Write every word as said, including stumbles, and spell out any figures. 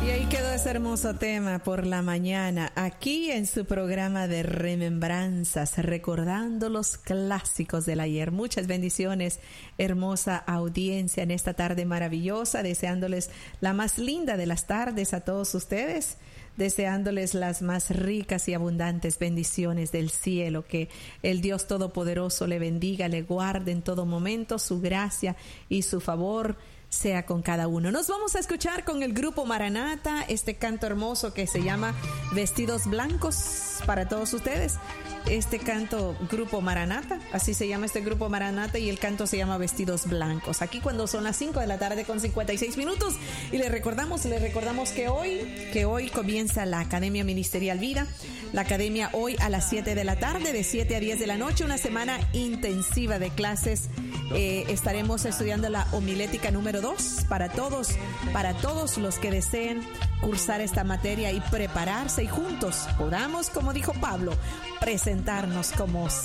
Y ahí quedó ese hermoso tema por la mañana, aquí en su programa de remembranzas, recordando los clásicos del ayer. Muchas bendiciones, hermosa audiencia en esta tarde maravillosa, deseándoles la más linda de las tardes a todos ustedes, deseándoles las más ricas y abundantes bendiciones del cielo, que el Dios Todopoderoso le bendiga, le guarde en todo momento, su gracia y su favor sea con cada uno. Nos vamos a escuchar con el grupo Maranata, este canto hermoso que se llama Vestidos Blancos para todos ustedes. Este canto, grupo Maranata, así se llama este grupo Maranata, y el canto se llama Vestidos Blancos. Aquí cuando son las cinco de la tarde con cincuenta y seis minutos, y les recordamos, les recordamos que hoy, que hoy comienza la Academia Ministerial Vida. La academia hoy a las siete de la tarde, de siete a diez de la noche, una semana intensiva de clases. Eh, estaremos estudiando la homilética número dos para todos, para todos los que deseen cursar esta materia y prepararse, y juntos podamos, como dijo Pablo, presentarnos como